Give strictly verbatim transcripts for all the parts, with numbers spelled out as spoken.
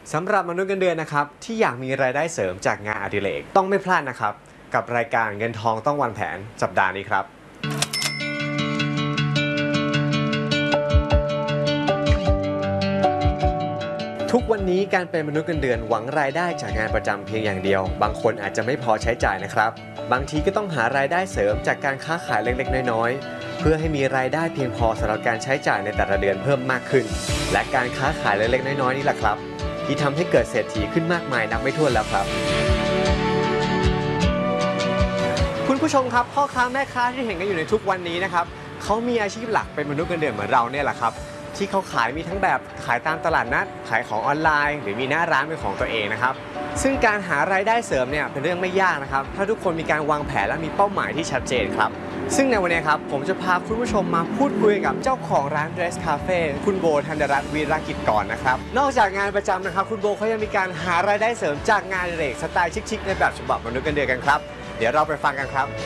สำหรับมนุษย์เงินเดือนนะครับที่อยากมีรายได้เสริมจากงานอดิเรกต้องไม่พลาดนะครับกับรายการเงินทองต้องวางแผนสัปดาห์นี้ครับทุกวันนี้การเป็นมนุษย์เงินเดือนหวังรายได้จากงานประจำเพียงอย่างเดียวบางคนอาจจะไม่พอใช้จ่ายนะครับบางทีก็ต้องหารายได้เสริมจากการค้าขายเล็กๆน้อยๆเพื่อให้มีรายได้เพียงพอสำหรับการใช้จ่ายในแต่ละเดือนเพิ่มมากขึ้นและการค้าขายเล็กๆน้อยๆนี่แหละครับที่ทำให้เกิดเศรษฐีขึ้นมากมายนับไม่ถ้วนแล้วครับคุณผู้ชมครับพ่อค้าแม่ค้าที่เห็นกันอยู่ในทุกวันนี้นะครับเขามีอาชีพหลักเป็นมนุษย์เงินเดือนเหมือนเราเนี่ยแหละครับที่เขาขายมีทั้งแบบขายตามตลาดนัดขายของออนไลน์หรือมีหน้าร้านเป็นของตัวเองนะครับซึ่งการหารายได้เสริมเนี่ยเป็นเรื่องไม่ยากนะครับถ้าทุกคนมีการวางแผนและมีเป้าหมายที่ชัดเจนครับซึ่งในวันนี้ครับผมจะพาคุณผู้ชมมาพูดคุยกับเจ้าของร้าน Dress Cafe คุณโบธัญรัตน์วีรกิจก่อนนะครับนอกจากงานประจำนะครับคุณโบเขายังมีการหารายได้เสริมจากงานอดิเรกสไตล์ชิคๆในแบบฉบับมนุษย์เงินเดือนกันครับเดี๋ยวเราไปฟังกันครับ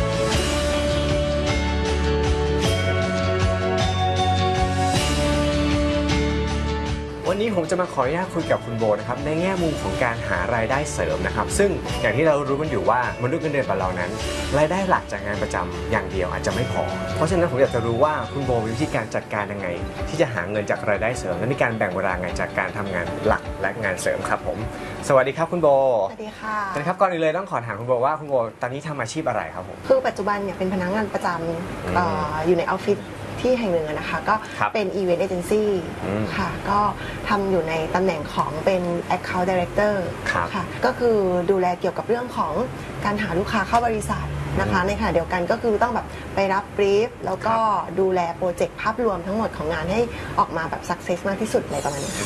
วันนี้ผมจะมาขออนุญาตคุยกับคุณโบนะครับในแง่มุมของการหารายได้เสริมนะครับซึ่งอย่างที่เรารู้กันอยู่ว่ามนุษย์เงินเดือนแบบเรานั้นรายได้หลักจากงานประจำอย่างเดียวอาจจะไม่พอเพราะฉะนั้นผมอยากจะรู้ว่าคุณโบมีวิธีการจัดการยังไงที่จะหาเงินจากรายได้เสริมและมีการแบ่งเวลาไงจากการทำงานหลักและงานเสริมครับผมสวัสดีครับคุณโบสวัสดีค่ะสวัสดีครับก่อนอื่นเลยต้องขอถามคุณโบว่าคุณโบตอนนี้ทำอาชีพอะไรครับผมคือปัจจุบันเนี่ยเป็นพนักงานประจำ อ, อยู่ในออฟฟิศที่แห่งหนึ่งนะคะก็เป็นอีเวนต์เอเจนซี่ค่ะก็ทำอยู่ในตำแหน่งของเป็น Account Director ค่ะก็คือดูแลเกี่ยวกับเรื่องของการหาลูกค้าเข้าบริษัทนะคะในขณะเดียวกันก็คือต้องแบบไปรับบรีฟแล้วก็ดูแลโปรเจกต์ภาพรวมทั้งหมดของงานให้ออกมาแบบสักเซสมากที่สุดอะไรประมาณนี้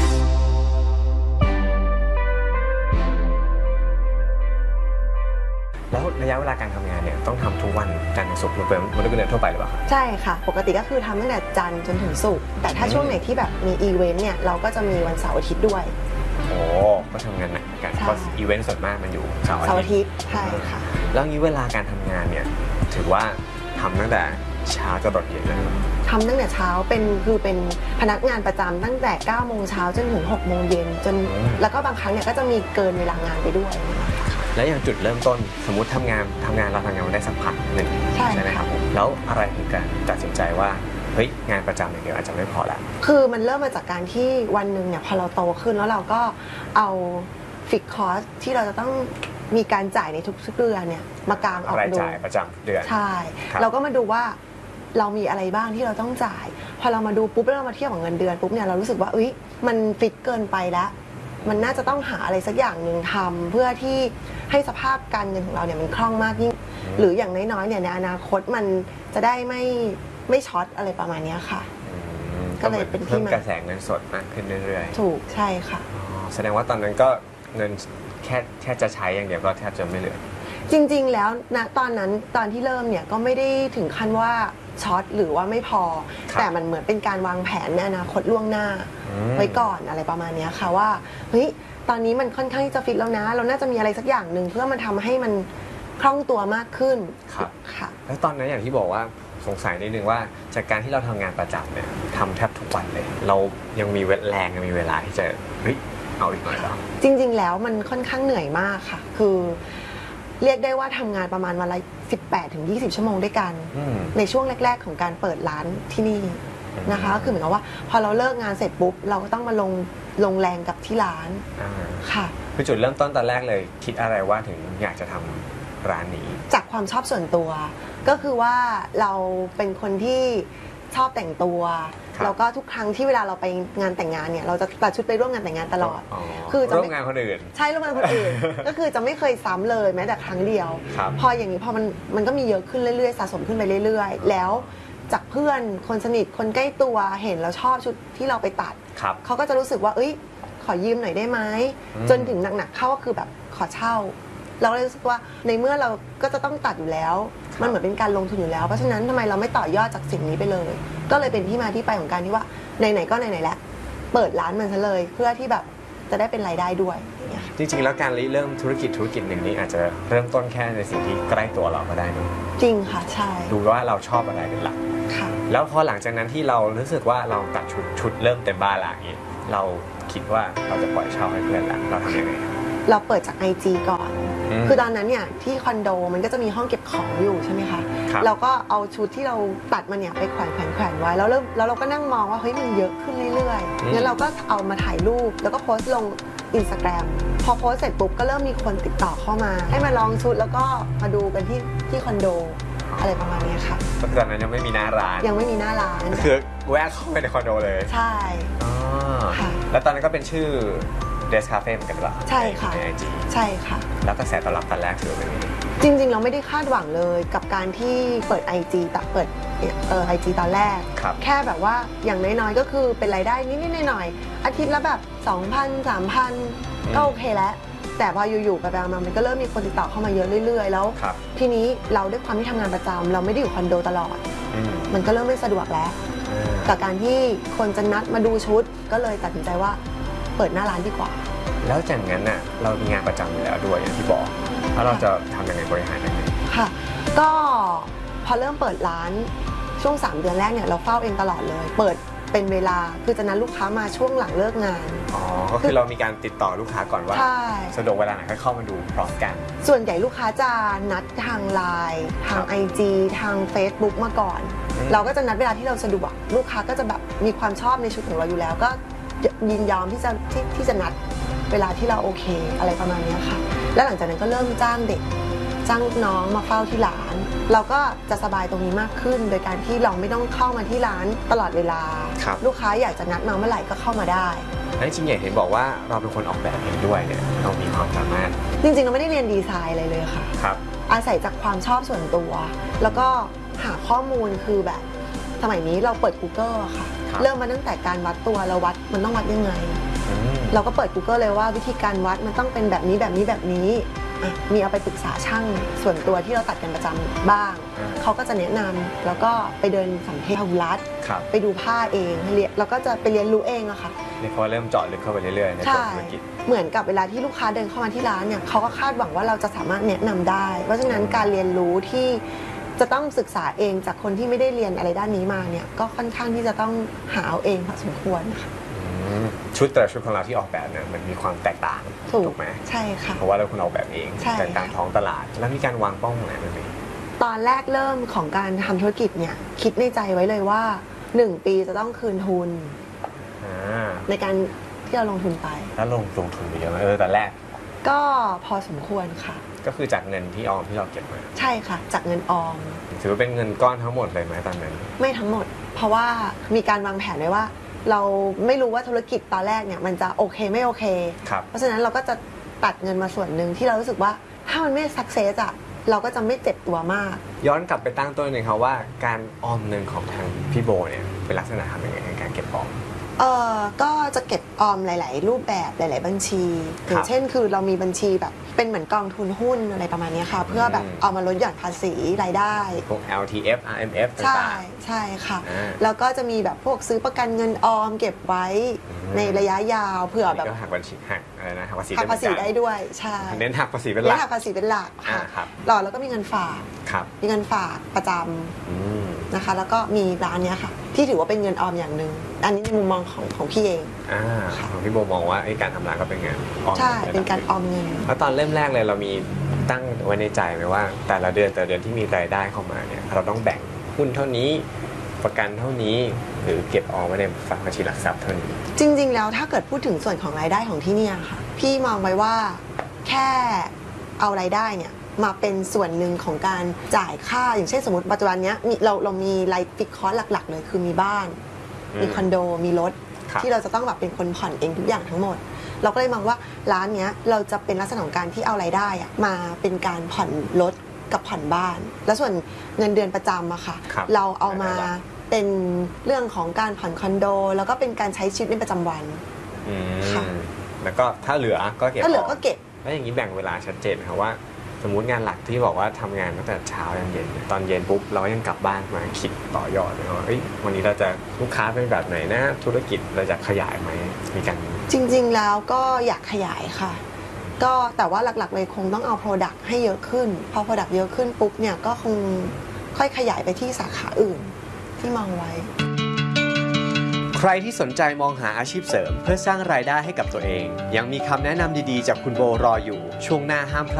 แล้วระยะเวลาการทำงานเนี่ยต้องทำทุกวันจันทร์ถึงศุกร์เหมือนมนุษย์เงินเดือนทั่วไปหรือเปล่าใช่ค่ะปกติก็คือทำตั้งแต่จันทร์จนถึงศุกร์แต่ถ้าช่วงไหนที่แบบมีอีเวนต์เนี่ยเราก็จะมีวันเสาร์อาทิตย์ด้วยโอ้ก็ทำงานหนักกันเพราะอีเวนต์ส่วนมากมันอยู่เสาร์อาทิตย์ใช่ค่ะแล้วงี้เวลาการทำงานเนี่ยถือว่าทำตั้งแต่เช้าจนถึงเย็นเลยทำตั้งแต่เช้าเป็นคือเป็นพนักงานประจำตั้งแต่เก้าโมงเช้าจนถึงหกโมงเย็นจนแล้วก็บางครั้งเนี่ยก็จะมีเกินเวลางานไปด้วยแล้วอย่างจุดเริ่มต้นสมมุติทำงานทำงานเราทำงานมาได้สักพักหนึ่งใช่ไหมครับแล้วอะไรถึงการตัดสินใจว่าเฮ้ยงานประจำอย่างเดียวอาจจะไม่พอแล้วคือมันเริ่มมาจากการที่วันหนึ่งเนี่ยพอเราโตขึ้นแล้วเราก็เอาฟิกคอสที่เราจะต้องมีการจ่ายในทุกๆเดือนเนี่ยมากางออกดูรายจ่ายประจำเดือนใช่เราก็มาดูว่าเรามีอะไรบ้างที่เราต้องจ่ายพอเรามาดูปุ๊บแล้วเรามาเทียบกับเงินเดือนปุ๊บเนี่ยเรารู้สึกว่าเอ้ยมันฟิกเกินไปแล้วมันน่าจะต้องหาอะไรสักอย่างหนึ่งทำเพื่อที่ให้สภาพการเงินของเราเนี่ยมันคล่องมากยิ่งหรืออย่างน้อยๆเนี่ยในอนาคตมันจะได้ไม่ไม่ช็อตอะไรประมาณนี้ค่ะก็เลยเป็นที่มากระแสเงินสดมากขึ้นเรื่อยๆถูกใช่ค่ะแสดงว่าตอนนั้นก็เงินแค่แค่จะใช้อย่างเดียวก็แทบจะไม่เหลือจริงๆแล้วณตอนนั้นตอนที่เริ่มเนี่ยก็ไม่ได้ถึงขั้นว่าช็อตหรือว่าไม่พอแต่มันเหมือนเป็นการวางแผนในอนาคตล่วงหน้าไว้ก่อนอะไรประมาณนี้ค่ะว่าเฮ้ยตอนนี้มันค่อนข้างที่จะฟิตแล้วนะเราน่าจะมีอะไรสักอย่างหนึ่งเพื่อมันทำให้มันคล่องตัวมากขึ้นครับค่ะแล้วตอนนั้นอย่างที่บอกว่าสงสัยนิดนึงว่าจากการที่เราทำงานประจำเนี่ยทำแทบทุกวันเลยเรายังมีเวลแรงยังมีเวลาที่จะเฮ้ยเอาอีกหน่อยแล้วจริงๆแล้วมันค่อนข้างเหนื่อยมากค่ะคือเรียกได้ว่าทำงานประมาณวันละ สิบแปดถึงยี่สิบ ชั่วโมงด้วยกันในช่วงแรกๆของการเปิดร้านที่นี่นะคะคือเหมือนกับว่าพอเราเลิกงานเสร็จปุ๊บเราก็ต้องมาลงลงแรงกับที่ร้านค่ะคือจุดเริ่มต้นตอนแรกเลยคิดอะไรว่าถึงอยากจะทำร้านนี้จากความชอบส่วนตัวก็คือว่าเราเป็นคนที่ชอบแต่งตัวแล้วก็ทุกครั้งที่เวลาเราไปงานแต่งงานเนี่ยเราจะตัดชุดไปร่วมงานแต่งงานตลอดคือร่วมงานคนอื่นใช่ร่วมงานคนอื่นก็คือจะไม่เคยซ้ำเลยแม้แต่ครั้งเดียวพออย่างนี้พอมันมันก็มีเยอะขึ้นเรื่อยๆสะสมขึ้นไปเรื่อยๆแล้วจากเพื่อนคนสนิทคนใกล้ตัวเห็นแล้วชอบชุดที่เราไปตัดเขาก็จะรู้สึกว่าเอ้ยขอยืมหน่อยได้ไหมจนถึงหนักๆเข้าก็คือแบบขอเช่าเราเลยรู้สึกว่าในเมื่อเราก็จะต้องตัดอยู่แล้วมันเหมือนเป็นการลงทุนอยู่แล้วเพราะฉะนั้นทำไมเราไม่ต่อยอดจากสิ่งนี้ไปเลยก็เลยเป็นที่มาที่ไปของการที่ว่าไหนๆก็ไหนๆแล้วเปิดร้านมันซะเลยเพื่อที่แบบจะได้เป็นรายได้ด้วยจริงๆแล้วการริเริ่มธุรกิจธุรกิจหนึ่งนี้อาจจะเริ่มต้นแค่ในสิ่งที่ใกล้ตัวเราก็ได้นะจริงค่ะใช่ดูว่าเราชอบอะไรเป็นหลักค่ะแล้วพอหลังจากนั้นที่เรารู้สึกว่าเราตัดชุดชุดเริ่มเต็มบ้านละอย่างนี้เราคิดว่าเราจะปล่อยเช่าให้เพื่อนละเราทำยังไงเราเปิดจาก ไอ จี ก่อน คือตอนนั้นเนี่ยที่คอนโดมันก็จะมีห้องเก็บของอยู่ใช่ไหมคะเราก็เอาชุดที่เราตัดมาเนี่ยไปแขวนแขวนแขวนไว้แล้วเริ่มแล้วเราก็นั่งมองว่าเฮ้ยมันเยอะขึ้นเรื่อยๆงั้นเราก็เอามาถ่ายรูปแล้วก็โพสต์ลง อินสตาแกรม พอโพสต์เสร็จปุ๊บก็เริ่มมีคนติดต่อเข้ามาให้มาลองชุดแล้วก็มาดูกันที่ที่คอนโดอะไรประมาณนี้ค่ะตอนนั้นยังไม่มีหน้าร้านยังไม่มีหน้าร้านคือแวะเข้าไปในคอนโดเลยใช่ค่ะแล้วตอนนั้นก็เป็นชื่อเดสคาเฟ่เหมือนกันหรอใช่ค่ะในไอจีใช่ค่ะแล้วกระแสตอบรับตอนแรกถือเป็นยังไงจริงๆเราไม่ได้คาดหวังเลยกับการที่เปิด ไอ จี แต่เปิดเออไอจีตอนแรกแค่แบบว่าอย่างน้อยๆก็คือเป็นรายได้นิดๆหน่อยๆอาทิตย์ละแบบ สองพัน สามพัน ก็โอเคแล้วแต่พออยู่ๆไปๆมามันก็เริ่มมีคนติดต่อเข้ามาเยอะเรื่อยๆแล้วทีนี้เราด้วยความที่ทำงานประจำเราไม่ได้อยู่คอนโดตลอดมันก็เริ่มไม่สะดวกแล้วกับการที่คนจะนัดมาดูชุดก็เลยตัดสินใจว่าเปิดหน้าร้านดีกว่าแล้วจากนั้นน่ะเรามีงานประจำอยู่แล้วด้วยอย่างที่บอกแล้วเราจะทำยังไงบริหารยังไงค่ะก็พอเริ่มเปิดร้านช่วงสามเดือนแรกเนี่ยเราเฝ้าเองตลอดเลยเปิดเป็นเวลาคือจะนัดลูกค้ามาช่วงหลังเลิกงานอ๋อก็คือเรามีการติดต่อลูกค้าก่อนว่าสะดวกเวลาไหนให้เข้ามาดูพร้อมกันส่วนใหญ่ลูกค้าจะนัดทางไลน์ทาง ไอ จี ทาง Facebook มาก่อนเราก็จะนัดเวลาที่เราสะดวกลูกค้าก็จะแบบมีความชอบในชุดของเราอยู่แล้วก็ยินยอมที่จะที่ที่จะนัดเวลาที่เราโอเคอะไรประมาณนี้ค่ะแล้วหลังจากนั้นก็เริ่มจ้างเด็กจ้างลูกน้องมาเฝ้าที่ร้านเราก็จะสบายตรงนี้มากขึ้นโดยการที่เราไม่ต้องเข้ามาที่ร้านตลอดเวลาลูกค้าอยากจะนัดมาเมื่อไหร่ก็เข้ามาได้และจริงๆเห็นบอกว่าเราเป็นคนออกแบบเองด้วยเนี่ยเรามีความสามารถจริงๆเราไม่ได้เรียนดีไซน์อะไรเลยค่ะครับอาศัยจากความชอบส่วนตัวแล้วก็หาข้อมูลคือแบบสมัยนี้เราเปิด Google อะค่ะเริ่มมาตั้งแต่การวัดตัวเราวัดมันต้องวัดยังไงเราก็เปิด Google เลยว่าวิธีการวัดมันต้องเป็นแบบนี้แบบนี้แบบนี้มีเอาไปปรึกษาช่างส่วนตัวที่เราตัดกันประจำบ้างเขาก็จะแนะนำแล้วก็ไปเดินสัมเพทรัฐไปดูผ้าเองเรียนแล้วก็จะไปเรียนรู้เองอะค่ะนี่เขาเริ่มเจาะลึกเข้าไปเรื่อยๆในธุรกิจเหมือนกับเวลาที่ลูกค้าเดินเข้ามาที่ร้านเนี่ยเขาก็คาดหวังว่าเราจะสามารถแนะนำได้เพราะฉะนั้นการเรียนรู้ที่จะต้องศึกษาเองจากคนที่ไม่ได้เรียนอะไรด้านนี้มาเนี่ยก็ค่อนข้างที่จะต้องหาเอาเองพอสมควรค่ะชุดแต่ละชุดของเราที่ออกแบบเนี่ยมันมีความแตกต่างถูกไหมใช่ค่ะเพราะว่าเราคนออกแบบเองแตกต่างท้องตลาดแล้วมีการวางเป้าหมายไหมตอนแรกเริ่มของการทำธุรกิจเนี่ยคิดในใจไว้เลยว่าหนึ่งปีจะต้องคืนทุนในการที่เราลงทุนไปแล้วลงลงทุนไปเยอะไหมเออแต่แรกก็พอสมควรค่ะก็คือจากเงินที่ออมที่เราเก็บมาใช่ค่ะจากเงินออมถือว่าเป็นเงินก้อนทั้งหมดเลยไหมตอนนั้นไม่ทั้งหมดเพราะว่ามีการวางแผนไว้ว่าเราไม่รู้ว่าธุรกิจตอนแรกเนี่ยมันจะโอเคไม่โอเคเพราะฉะนั้นเราก็จะตัดเงินมาส่วนหนึ่งที่เรารู้สึกว่าถ้ามันไม่สักเซสอะเราก็จะไม่เจ็บตัวมากย้อนกลับไปตั้งต้นเลยครับว่าการออมเงินของทางพี่โบเนี่ยเป็นลักษณะทำยังไงในการเก็บออมเออก็จะเก็บออมหลายๆรูปแบบหลายๆบัญชีอย่างเช่นคือเรามีบัญชีแบบเป็นเหมือนกองทุนหุ้นอะไรประมาณนี้ค่ะเพื่อแบบเอามาลดหย่อนภาษีรายได้พวก แอล ที เอฟ อาร์ เอ็ม เอฟ ต่างๆใช่ใช่ค่ะแล้วก็จะมีแบบพวกซื้อประกันเงินออมเก็บไว้ในระยะยาวเผื่อแบบก็หักบัญชีหักอะไรนะหักภาษีหักภาษีได้ด้วยใช่เน้นหักภาษีเป็นหลักเน้นหักภาษีเป็นหลักค่ะหล่อแล้วก็มีเงินฝากมีเงินฝากประจำนะคะแล้วก็มีร้านนี้ค่ะที่ถือว่าเป็นเงินออมอย่างหนึ่งอันนี้ในมุมมองของของพี่เองอ่าของพี่โบมองว่าการทำร้านก็เป็นเงินออมใช่เป็นการออมเงินแล้วตอนเริ่มแรกเลยเรามีตั้งไว้ในใจไหมว่าแต่ละเดือนแต่ละเดือนที่มีรายได้เข้ามาเนี่ยเราต้องแบ่งหุ้นเท่านี้ประกันเท่านี้หรือเก็บออมไว้ในฝากบัญชีหลักทรัพย์เท่านี้จริงๆแล้วถ้าเกิดพูดถึงส่วนของรายได้ของที่นี่ค่ะพี่มองไว้ว่าแค่เอารายได้เนี่ยมาเป็นส่วนหนึ่งของการจ่ายค่าอย่างเช่นสมมติปัจจุบันนี้เราเรามีรายฟิกคอร์สหลักๆเลยคือมีบ้านมีคอนโดมีรถที่เราจะต้องแบบเป็นคนผ่อนเองทุกอย่างทั้งหมดเราก็เลยมองว่าร้านเนี้ยเราจะเป็นลักษณะของการที่เอารายได้มาเป็นการผ่อนรถกับผ่อนบ้านแล้วส่วนเงินเดือนประจำอะค่ะเราเอามาเป็นเรื่องของการผ่อนคอนโดแล้วก็เป็นการใช้ชีวิตในประจำวันค่ะแล้วก็ถ้าเหลือก็เก็บถ้าเหลือก็เก็บแล้วอย่างนี้แบ่งเวลาชัดเจนครับว่าสมมุติงานหลักที่บอกว่าทำงานตั้งแต่เช้ายันเย็นตอนเย็นปุ๊บเรายังกลับบ้านมาคิดต่อยอดเลยว่าวันนี้เราจะลูกค้าเป็นแบบไหนนะธุรกิจเราจะขยายไหมมีกันจริงๆแล้วก็อยากขยายค่ะก็แต่ว่าหลักๆเลยคงต้องเอา Product ให้เยอะขึ้นพอ Product เยอะขึ้นปุ๊บเนี่ยก็คงค่อยขยายไปที่สาขาอื่นที่มองไว้ใครที่สนใจมองหาอาชีพเสริมเพื่อสร้างรายได้ให้กับตัวเองยังมีคำแนะนำดีๆจากคุณโบรออยู่ช่วงหน้าห้ามพลาด